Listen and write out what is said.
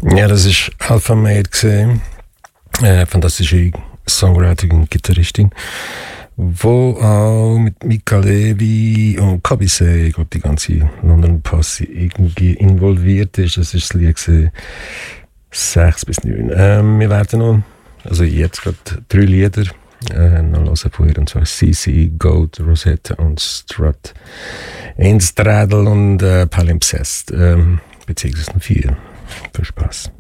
Ja, das ist Alpha Made gesehen. Fantastische Songwriterin und Gitarristin, wo auch mit Mika Levi und Kabisei, ich glaube, die ganze London Posse irgendwie involviert ist. Das ist das Lied gewesen, 6 bis 9. Wir werden noch, also jetzt gerade 3 Lieder noch hören von ihr, und zwar CC, Goat, Rosetta und Strut. Instradel und Palimpsest, beziehungsweise 4. Viel Spaß.